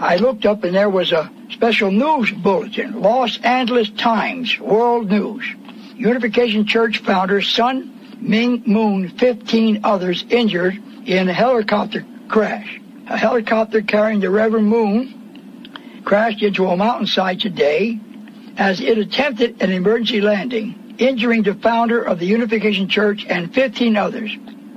I looked up and there was a special news bulletin, Los Angeles Times, World News. Unification Church founder Sun Myung Moon, 15 others injured in a helicopter crash. A helicopter carrying the Reverend Moon crashed into a mountainside today as it attempted an emergency landing, injuring the founder of the Unification Church and 15 others.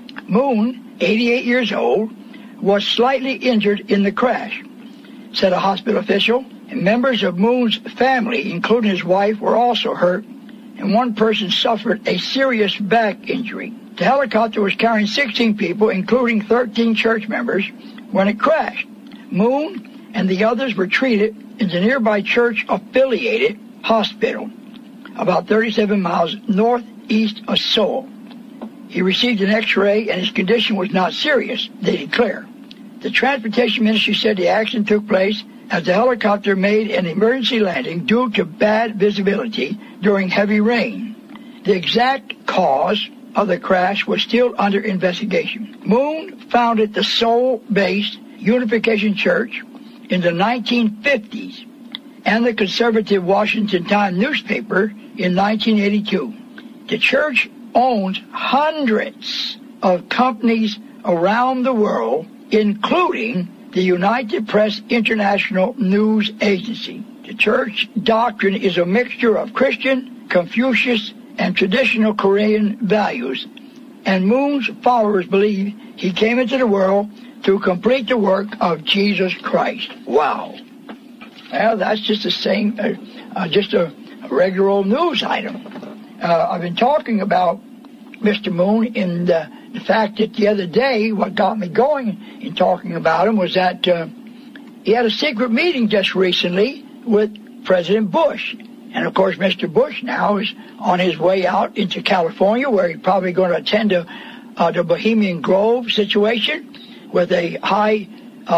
Moon, 88 years old, was slightly injured in the crash, said a hospital official. And members of Moon's family, including his wife, were also hurt, and one person suffered a serious back injury. The helicopter was carrying 16 people, including 13 church members, when it crashed. Moon and the others were treated in the nearby church-affiliated hospital, about 37 miles northeast of Seoul. He received an X-ray, and his condition was not serious, they declare. The transportation ministry said the accident took place as the helicopter made an emergency landing due to bad visibility during heavy rain. The exact cause of the crash was still under investigation. Moon founded the Seoul-based Unification Church in the 1950s and the conservative Washington Times newspaper in 1982. The church owns hundreds of companies around the world, including the United Press International News Agency. The church doctrine is a mixture of Christian, Confucius, and traditional Korean values, and Moon's followers believe he came into the world to complete the work of Jesus Christ. Wow. Well, that's just the same, just a regular old news item. I've been talking about Mr. Moon in the fact that the other day, what got me going in talking about him was that he had a secret meeting just recently with President Bush. And, of course, Mr. Bush now is on his way out into California, where he's probably going to attend the Bohemian Grove situation with a high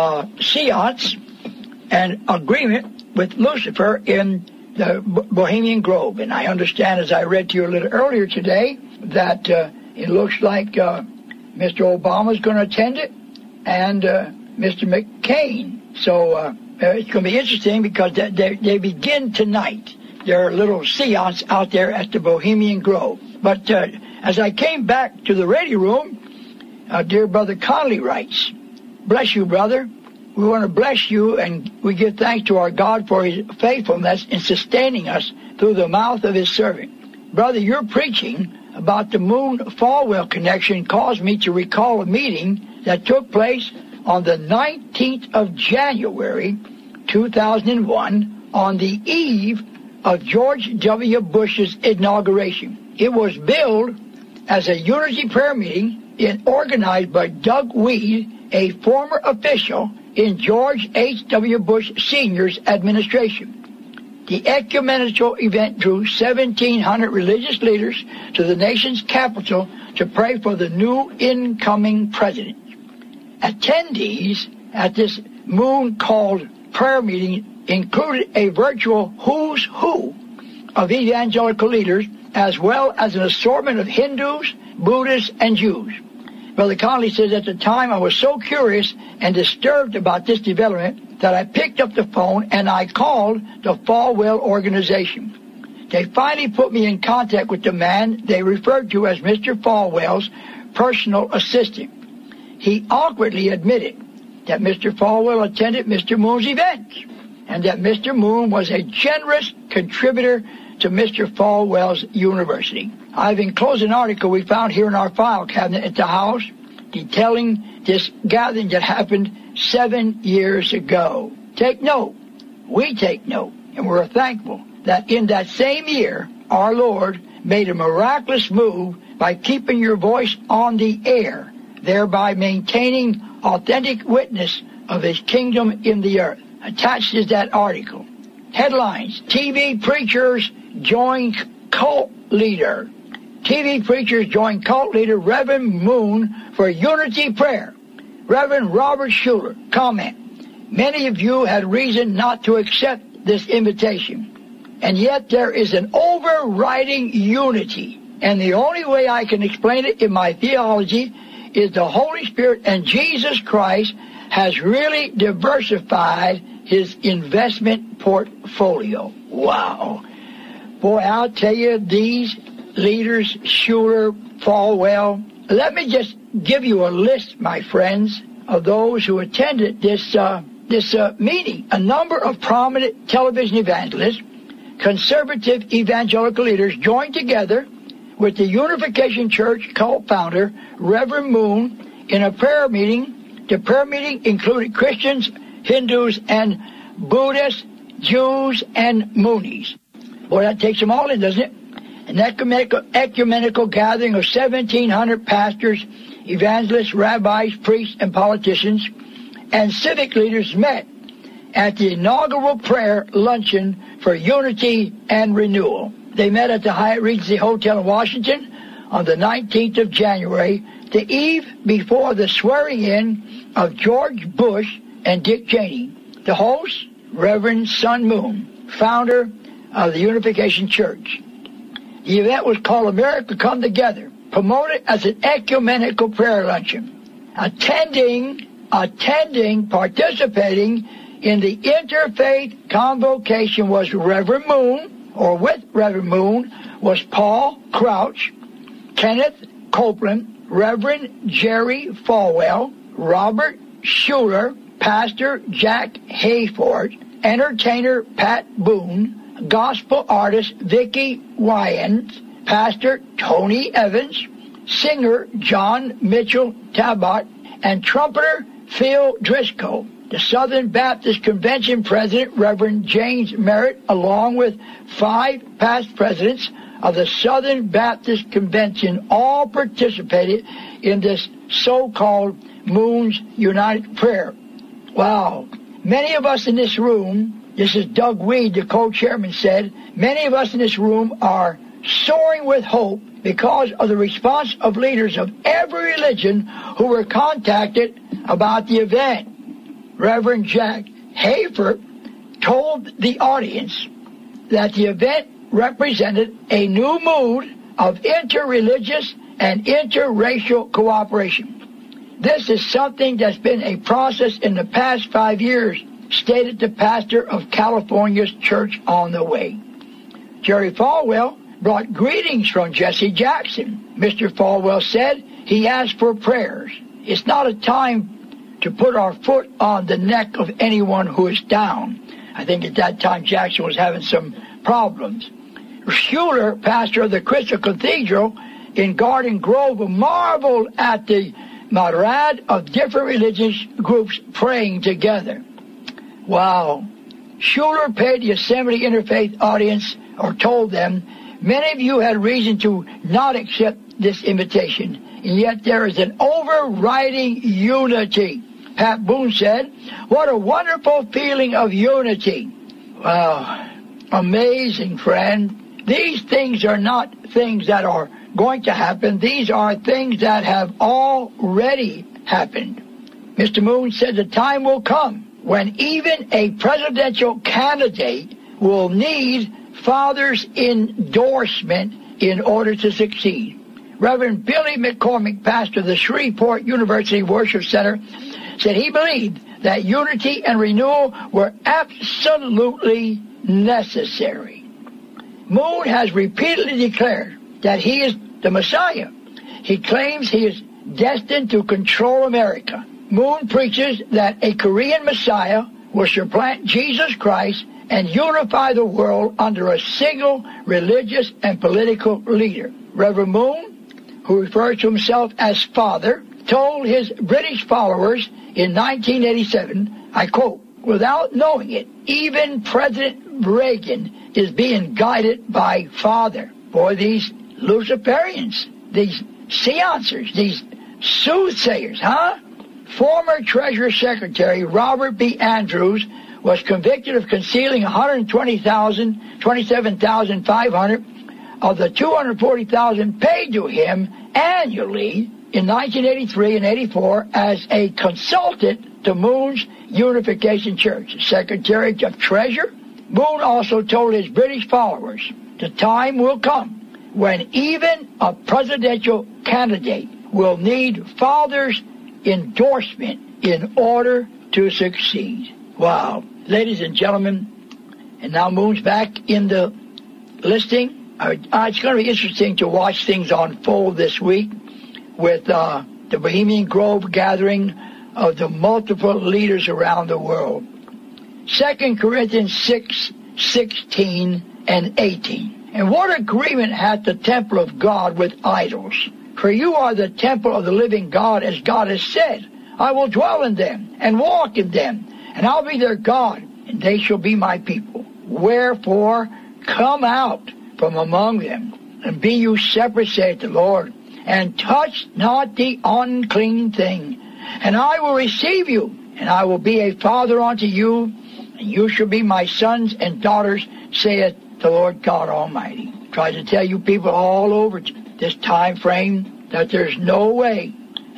seance and agreement with Lucifer in the Bohemian Grove. And I understand, as I read to you a little earlier today, that it looks like Mr. Obama's going to attend it, and Mr. McCain. So it's going to be interesting because they begin tonight. Their little seance out there at the Bohemian Grove. But as I came back to the radio room, dear Brother Conley writes, "Bless you, brother. We want to bless you, and we give thanks to our God for his faithfulness in sustaining us through the mouth of his servant. Brother, your preaching about the Moon-Falwell connection caused me to recall a meeting that took place on the 19th of January, 2001, on the eve of George W. Bush's inauguration. It was billed as a unity prayer meeting organized by Doug Weed, a former official in George H.W. Bush Sr.'s administration. The ecumenical event drew 1,700 religious leaders to the nation's capital to pray for the new incoming president. Attendees at this Moon-called prayer meeting included a virtual who's who of evangelical leaders, as well as an assortment of Hindus, Buddhists, and Jews. Brother Conley says, at the time I was so curious and disturbed about this development that I picked up the phone and I called the Falwell organization. They finally put me in contact with the man they referred to as Mr. Falwell's personal assistant. He awkwardly admitted that Mr. Falwell attended Mr. Moon's events and that Mr. Moon was a generous contributor to Mr. Falwell's university. I've enclosed an article we found here in our file cabinet at the house detailing this gathering that happened 7 years ago. Take note. We take note. And we're thankful that in that same year, our Lord made a miraculous move by keeping your voice on the air, thereby maintaining authentic witness of his kingdom in the earth. Attached is that article. Headlines: TV preachers join cult leader. TV preachers join cult leader Reverend Moon for unity prayer. Reverend Robert Schuller, comment: many of you had reason not to accept this invitation, and yet there is an overriding unity, and the only way I can explain it in my theology is the Holy Spirit and Jesus Christ has really diversified his investment portfolio. Wow. Boy, I'll tell you, these leaders, Schuller, Falwell, let me just give you a list, my friends, of those who attended this meeting. A number of prominent television evangelists, conservative evangelical leaders joined together with the Unification Church cult founder, Reverend Moon, in a prayer meeting. The prayer meeting included Christians, Hindus, and Buddhists, Jews, and Moonies. Boy, that takes them all in, doesn't it? An ecumenical gathering of 1,700 pastors, evangelists, rabbis, priests, and politicians, and civic leaders met at the inaugural prayer luncheon for unity and renewal. They met at the Hyatt Regency Hotel in Washington on the 19th of January, the eve before the swearing-in of George Bush and Dick Cheney. The host, Reverend Sun Moon, founder of the Unification Church. The event was called America Come Together, promoted as an ecumenical prayer luncheon. Participating in the interfaith convocation was Reverend Moon, or with Reverend Moon was Paul Crouch, Kenneth Copeland, Reverend Jerry Falwell, Robert Schuller, Pastor Jack Hayford, entertainer Pat Boone, gospel artist Vicki Wyans, Pastor Tony Evans, singer John Mitchell Tabot, and trumpeter Phil Driscoll. The Southern Baptist Convention President, Reverend James Merritt, along with 5 past presidents of the Southern Baptist Convention, all participated in this so-called Moon's United Prayer. Wow. Many of us in this room, this is Doug Weed, the co-chairman, said, many of us in this room are soaring with hope because of the response of leaders of every religion who were contacted about the event. Reverend Jack Hayford told the audience that the event represented a new mood of interreligious and interracial cooperation. This is something that's been a process in the past 5 years, stated the pastor of California's Church on the Way. Jerry Falwell brought greetings from Jesse Jackson. Mr. Falwell said he asked for prayers. It's not a time to put our foot on the neck of anyone who is down. I think at that time Jackson was having some problems. Schuller, pastor of the Crystal Cathedral in Garden Grove, marveled at the myriad of different religious groups praying together. Wow. Schuller paid the Yosemite Interfaith audience, or told them, many of you had reason to not accept this invitation, and yet there is an overriding unity. Pat Boone said, what a wonderful feeling of unity. Wow. Amazing, friend. These things are not things that are going to happen. These are things that have already happened. Mr. Moon said the time will come when even a presidential candidate will need Father's endorsement in order to succeed. Reverend Billy McCormick, pastor of the Shreveport University Worship Center, said he believed that unity and renewal were absolutely necessary. Moon has repeatedly declared that he is the Messiah. He claims he is destined to control America. Moon preaches that a Korean Messiah will supplant Jesus Christ and unify the world under a single religious and political leader. Reverend Moon, who refers to himself as Father, told his British followers in 1987, I quote, without knowing it, even President Reagan is being guided by Father. Boy, these Luciferians, these seancers, these soothsayers, huh? Former Treasury Secretary Robert B. Andrews was convicted of concealing $127,500 of the $240,000 paid to him annually in 1983 and 84 as a consultant to Moon's Unification Church. Secretary of Treasury Moon also told his British followers, the time will come when even a presidential candidate will need Father's endorsement in order to succeed. Wow. ladies and gentlemen, and now Moon's back in the listing. It's going to be interesting to watch things unfold this week with the Bohemian Grove gathering of the multiple leaders around the world. 2 Corinthians 6:16 and 18. And what agreement hath the temple of God with idols? For you are the temple of the living God, as God has said, I will dwell in them and walk in them, and I'll be their God, and they shall be my people. Wherefore, come out from among them, and be you separate, saith the Lord, and touch not the unclean thing. And I will receive you, and I will be a father unto you, and you shall be my sons and daughters, saith the Lord God Almighty. Try to tell you people all over this time frame that there's no way,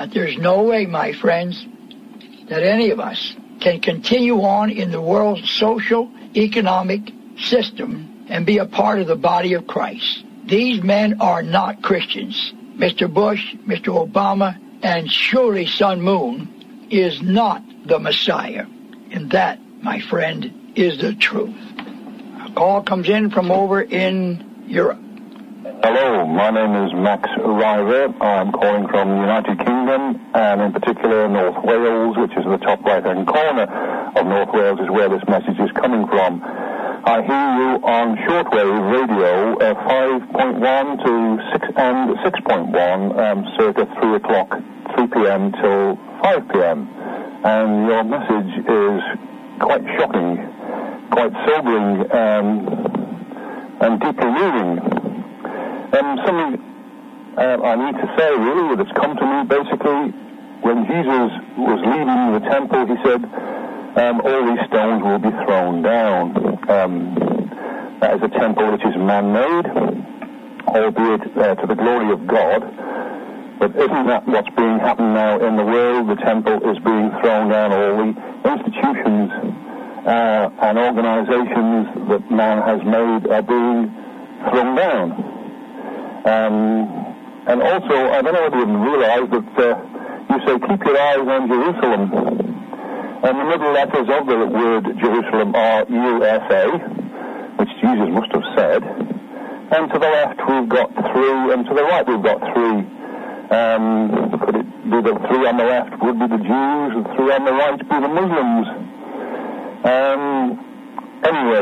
my friends, that any of us can continue on in the world's social, economic system and be a part of the body of Christ. These men are not Christians. Mr. Bush, Mr. Obama, and surely Sun Moon is not the Messiah. And that, my friend, is the truth. A call comes in from over in Europe. Hello, my name is Max River. I'm calling from the United Kingdom, and in particular North Wales, which is the top right-hand corner of North Wales is where this message is coming from. I hear you on shortwave radio 5.1 to 6 and 6.1, circa 3 p.m. till 5 p.m. And your message is quite shocking, quite sobering, and deeply moving. Something I need to say, really, that's come to me, basically, when Jesus was leaving the temple, he said, all these stones will be thrown down. That is a temple which is man-made, albeit to the glory of God. But isn't that what's being happened now in the world? The temple is being thrown down. All the institutions and organizations that man has made are being thrown down. And also, I don't know whether you realize that you say, keep your eyes on Jerusalem. And the middle letters of the word Jerusalem are USA, which Jesus must have said. And to the left we've got 3, and to the right we've got 3. Could it be the 3 on the left would be the Jews, and 3 on the right be the Muslims? Anyway,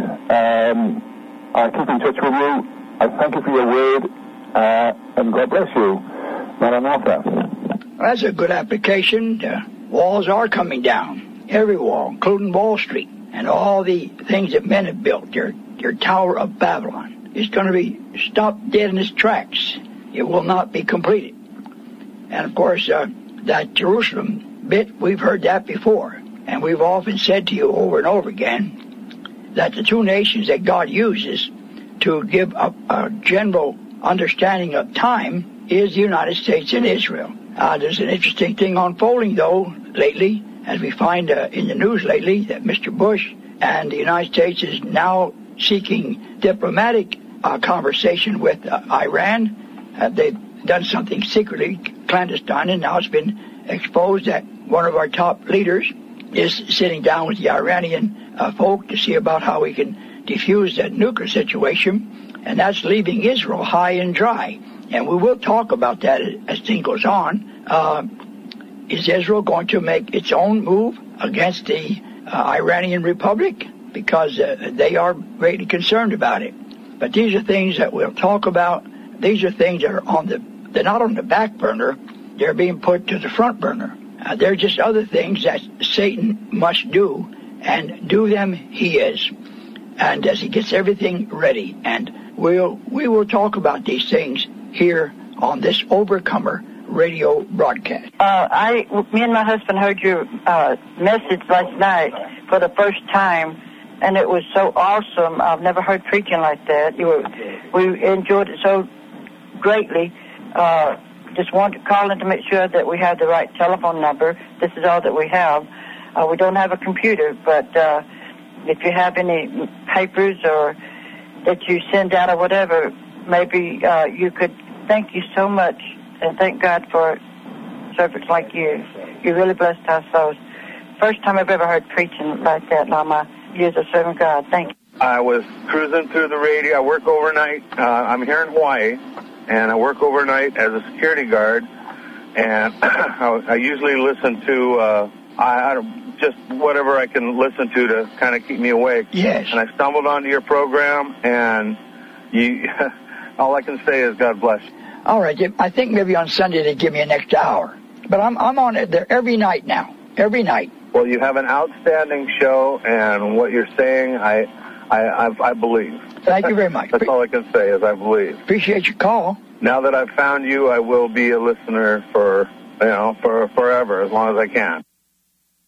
I keep in touch with you. I thank you for your word, and God bless you. Maranatha. That's a good application. Walls are coming down. Every wall, including Wall Street, and all the things that men have built. Your Tower of Babylon is going to be stopped dead in its tracks. It will not be completed. And, of course, that Jerusalem bit, we've heard that before. And we've often said to you over and over again that the 2 nations that God uses to give a general understanding of time is the United States and Israel. There's an interesting thing unfolding, though, lately, as we find in the news lately, that Mr. Bush and the United States is now seeking diplomatic conversation with Iran. They've done something secretly, clandestine, and now it's been exposed that one of our top leaders is sitting down with the Iranian folk to see about how we can defuse that nuclear situation, and that's leaving Israel high and dry. And we will talk about that as things goes on. Is Israel going to make its own move against the Iranian Republic? Because they are greatly concerned about it. But these are things that we'll talk about. These are things that are they're not on the back burner. They're being put to the front burner. They're just other things that Satan must do, and do them he is. And as he gets everything ready, and we will talk about these things here on this Overcomer radio broadcast. Me and my husband heard your message last night for the first time, and it was so awesome. I've never heard preaching like that. We enjoyed it so greatly. Just wanted to call in to make sure that we have the right telephone number. This is all that we have. We don't have a computer, but if you have any papers or that you send out or whatever, maybe you could. Thank you so much, and thank God for servants like you. You really blessed our souls. first time I've ever heard preaching like that in all my years of serving God. Thank you. I was cruising through the radio. I work overnight. I'm here in Hawaii, and I work overnight as a security guard. And I usually listen to just whatever I can listen to kind of keep me awake. Yes. And I stumbled onto your program, and all I can say is God bless you. All right, Jim. I think maybe on Sunday they give me an extra hour. But I'm on it there every night now. Every night. Well, you have an outstanding show, and what you're saying, I believe. Thank you very much. That's all I can say is I believe. Appreciate your call. Now that I've found you, I will be a listener for forever, as long as I can.